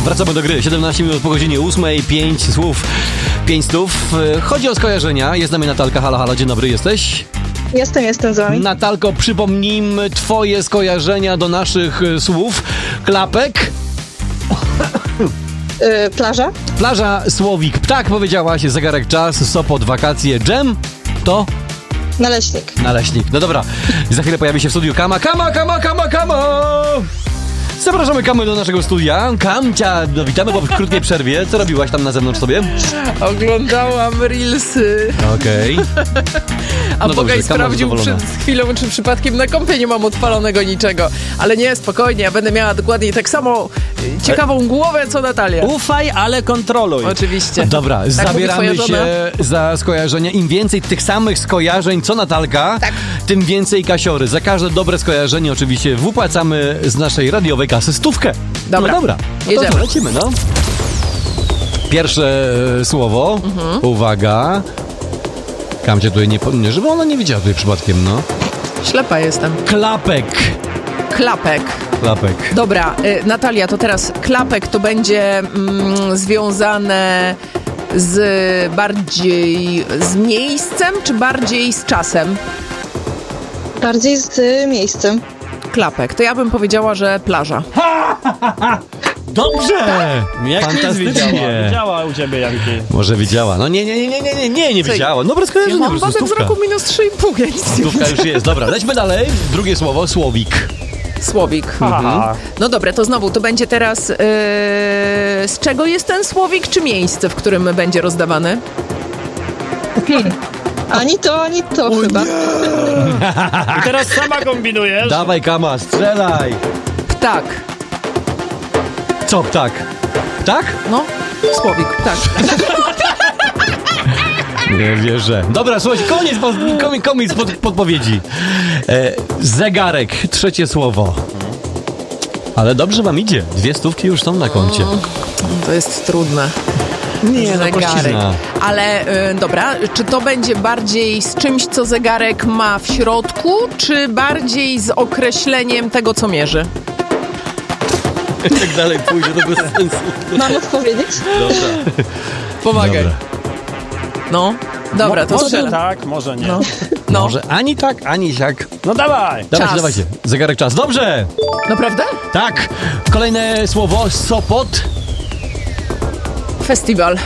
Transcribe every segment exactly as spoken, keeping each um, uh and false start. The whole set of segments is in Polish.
Wracamy do gry. siedemnaście minut po godzinie ósmej, pięć słów, pięć stów. Chodzi o skojarzenia. Jest z nami Natalka. Halo, halo, dzień dobry, jesteś? Jestem, jestem z wami. Natalko, przypomnijmy twoje skojarzenia do naszych słów. Klapek. Yy, plaża? Plaża, słowik, ptak, powiedziałaś, zegarek czas, Sopot, wakacje, dżem, to? Naleśnik. Naleśnik. No dobra, za chwilę pojawi się w studiu Kama, Kama, Kama, Kama, Kama! Zapraszamy Kamę do naszego studia. Kamcia, no witamy po krótkiej przerwie. Co robiłaś tam na zewnątrz sobie? Oglądałam reelsy. Okej. Okay. A No Bogaj dobrze, sprawdził przed chwilą, czy przypadkiem na kompie nie mam odpalonego niczego. Ale nie, spokojnie, ja będę miała dokładnie tak samo ciekawą e... głowę, co Natalia. Ufaj, ale kontroluj. Oczywiście. Dobra, tak zabieramy się za skojarzenia. Im więcej tych samych skojarzeń, co Natalka, tak. tym więcej kasiory. Za każde dobre skojarzenie oczywiście wypłacamy z naszej radiowej kasy stówkę. Dobra. No dobra, no jedziemy. To lecimy, no. Pierwsze słowo, mhm. Uwaga. Kamcie tutaj nie, nie, żeby ona nie widziała tutaj przypadkiem, no. Ślepa jestem. Klapek. Klapek. Klapek. Dobra, y, Natalia, to teraz klapek to będzie mm, związane z bardziej z miejscem, czy bardziej z czasem? Bardziej z y, miejscem. Klapek. To ja bym powiedziała, że plaża. Ha, ha, ha. Dobrze! Jak nie widziała? Widziała u ciebie, Janki. Może widziała. No nie, nie, nie, nie, nie, nie, nie, nie widziała. No bez skojarzenia, ja po mam prostu wadę wzroku minus trzy i pół, ja nic nie Stówka już jest. Dobra, lećmy dalej. Drugie słowo, słowik. Słowik. Mhm. No dobra, to znowu, to będzie teraz... Yy, z czego jest ten słowik, czy miejsce, w którym będzie rozdawany? Hmm. Ani to, ani to o chyba. I teraz sama kombinujesz. Dawaj, Kama, strzelaj. Ptak. Co ptak? Ptak? No, słowik, ptak. Nie wierzę. Dobra, słuchajcie, koniec, koniec, koniec pod, podpowiedzi. E, zegarek, trzecie słowo. Ale dobrze wam idzie. Dwie stówki już są na koncie. Mm, to jest trudne. Nie, zegarek. No, ale y, dobra, czy to będzie bardziej z czymś, co zegarek ma w środku, czy bardziej z określeniem tego, co mierzy? Jak dalej pójdzie, to bez sensu. Mam odpowiedzieć? Dobra. Pomagaj. Dobra. No, dobra, to może strzelam. tak, może nie. No. No. Może ani tak, ani siak. No dawaj. Dawajcie, Czas. dawajcie. Zegarek czas. Dobrze. Naprawdę? Tak. Kolejne słowo, Sopot. Festiwal.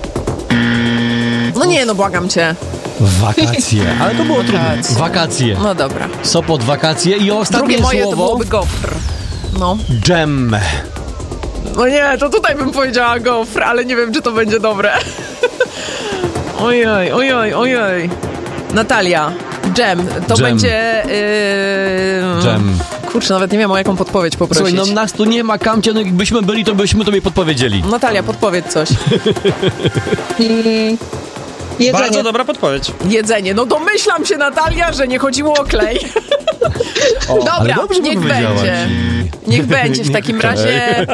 No nie, no błagam cię. Wakacje. Ale to było trudne. Wakacje. No dobra. Sopot, wakacje. I ostatnie Drugie moje słowo. to byłoby gofr. No. Dżem. No nie, to tutaj bym powiedziała gofr, ale nie wiem, czy to będzie dobre. Ojej, ojej, ojej. Natalia, dżem. To Dżem. będzie... Yy... Dżem. Kurczę, nawet nie wiem, o jaką podpowiedź poprosić. Słuchaj, no nas tu nie ma, Kamcia, no jakbyśmy byli, to byśmy tobie podpowiedzieli. Natalia, podpowiedz coś. Mm, jedzenie. Bardzo dobra podpowiedź. Jedzenie. No domyślam się, Natalia, że nie chodziło o klej. O, Dobra, ale dobrze niech powiedziała będzie. ci. Niech będzie w Niech takim klej. razie